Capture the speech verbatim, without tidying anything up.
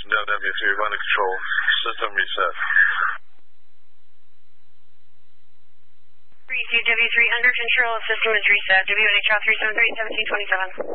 Del W three, run to control. System reset. Receive W three under control. System is reset. W N H R three seven three, seventeen twenty-seven.